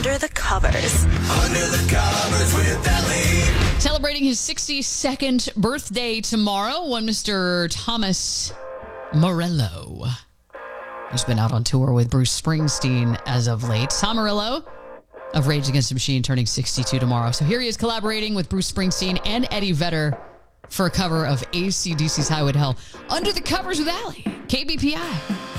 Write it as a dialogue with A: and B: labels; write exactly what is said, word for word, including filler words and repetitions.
A: Under the Covers.
B: Under the Covers with Ellie.
C: Celebrating his sixty-second birthday tomorrow, one Mister Thomas Morello. He's been out on tour with Bruce Springsteen as of late. Tom Morello of Rage Against the Machine turning sixty-two tomorrow. So here he is collaborating with Bruce Springsteen and Eddie Vedder for a cover of A C D C's Highway to Hell. Under the Covers with Allie, K B P I.